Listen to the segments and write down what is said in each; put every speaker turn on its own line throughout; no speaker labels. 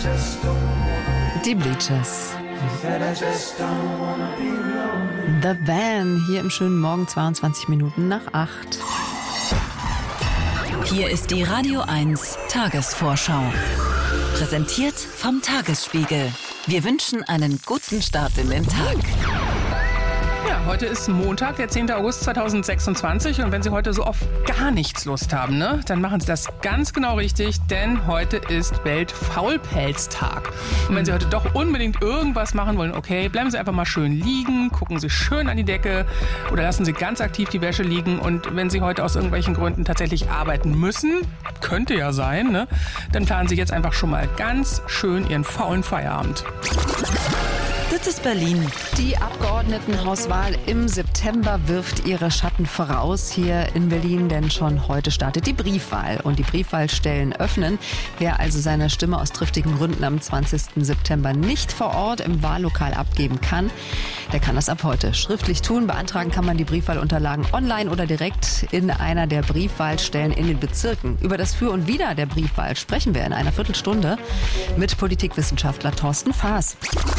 Die Bleachers. The Van, hier im schönen Morgen, 22 Minuten nach 8.
Hier ist die Radio 1 Tagesvorschau. Präsentiert vom Tagesspiegel. Wir wünschen einen guten Start in den Tag.
Ja, heute ist Montag, der 10. August 2026 und wenn Sie heute so auf gar nichts Lust haben, ne, dann machen Sie das ganz genau richtig, denn heute ist Weltfaulpelztag. Und wenn Sie heute doch unbedingt irgendwas machen wollen, okay, bleiben Sie einfach mal schön liegen, gucken Sie schön an die Decke oder lassen Sie ganz aktiv die Wäsche liegen und wenn Sie heute aus irgendwelchen Gründen tatsächlich arbeiten müssen, könnte ja sein, ne, dann planen Sie jetzt einfach schon mal ganz schön Ihren faulen Feierabend.
Das ist Berlin.
Die Abgeordnetenhauswahl im September wirft ihre Schatten voraus hier in Berlin, denn schon heute startet die Briefwahl. Und die Briefwahlstellen öffnen. Wer also seine Stimme aus triftigen Gründen am 20. September nicht vor Ort im Wahllokal abgeben kann, der kann das ab heute schriftlich tun. Beantragen kann man die Briefwahlunterlagen online oder direkt in einer der Briefwahlstellen in den Bezirken. Über das Für und Wider der Briefwahl sprechen wir in einer Viertelstunde mit Politikwissenschaftler Thorsten Faas.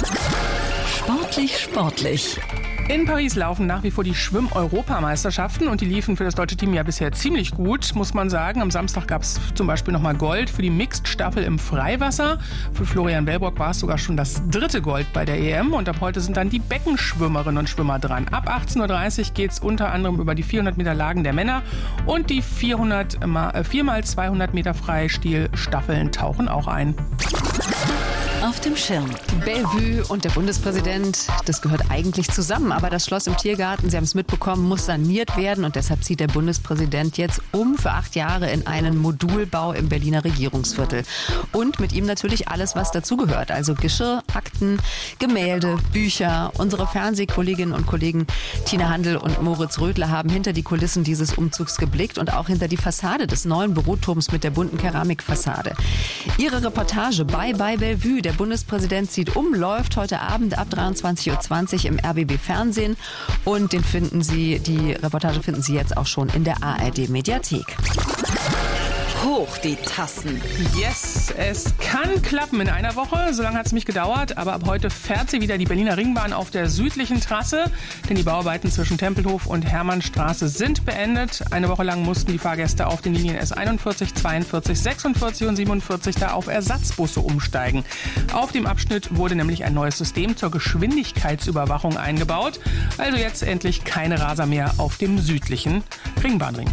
Sportlich.
In Paris laufen nach wie vor die Schwimm-Europameisterschaften und die liefen für das deutsche Team ja bisher ziemlich gut, muss man sagen. Am Samstag gab es zum Beispiel nochmal Gold für die Mixed-Staffel im Freiwasser. Für Florian Wellbrock war es sogar schon das 3. Gold bei der EM und ab heute sind dann die Beckenschwimmerinnen und Schwimmer dran. Ab 18.30 Uhr geht es unter anderem über die 400 Meter Lagen der Männer und die 4x200 Meter Freistil-Staffeln tauchen auch ein.
Auf dem Schirm.
Bellevue und der Bundespräsident, das gehört eigentlich zusammen. Aber das Schloss im Tiergarten, Sie haben es mitbekommen, muss saniert werden. Und deshalb zieht der Bundespräsident jetzt für 8 Jahre in einen Modulbau im Berliner Regierungsviertel. Und mit ihm natürlich alles, was dazugehört. Also Geschirr, Akten, Gemälde, Bücher. Unsere Fernsehkolleginnen und Kollegen Tina Handel und Moritz Rödler haben hinter die Kulissen dieses Umzugs geblickt und auch hinter die Fassade des neuen Büroturms mit der bunten Keramikfassade. Ihre Reportage bei Bellevue. Der Bundespräsident zieht um, läuft heute Abend ab 23.20 Uhr im RBB Fernsehen und die Reportage finden Sie jetzt auch schon in der ARD Mediathek.
Hoch die Tassen.
Yes, es kann klappen in einer Woche. So lange hat es mich gedauert. Aber ab heute fährt sie wieder die Berliner Ringbahn auf der südlichen Trasse. Denn die Bauarbeiten zwischen Tempelhof und Hermannstraße sind beendet. Eine Woche lang mussten die Fahrgäste auf den Linien S41, 42, 46 und 47 da auf Ersatzbusse umsteigen. Auf dem Abschnitt wurde nämlich ein neues System zur Geschwindigkeitsüberwachung eingebaut. Also jetzt endlich keine Raser mehr auf dem südlichen Ringbahnring.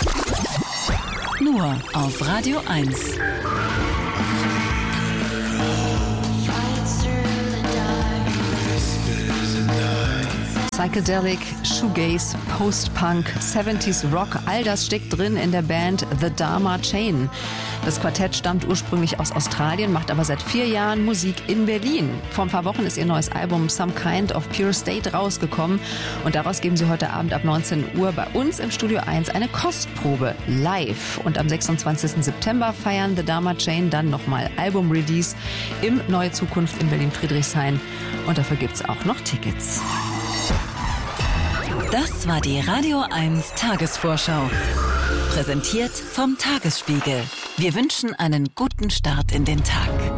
Nur auf Radio 1.
Psychedelic, Shoegaze, Post-Punk, 70s Rock, all das steckt drin in der Band The Dharma Chain. Das Quartett stammt ursprünglich aus Australien, macht aber seit 4 Jahren Musik in Berlin. Vor ein paar Wochen ist ihr neues Album Some Kind of Pure State rausgekommen und daraus geben sie heute Abend ab 19 Uhr bei uns im Studio 1 eine Kostprobe live. Und am 26. September feiern The Dharma Chain dann nochmal Album-Release im Neue Zukunft in Berlin-Friedrichshain und dafür gibt's auch noch Tickets.
Das war die Radio 1 Tagesvorschau. Präsentiert vom Tagesspiegel. Wir wünschen einen guten Start in den Tag.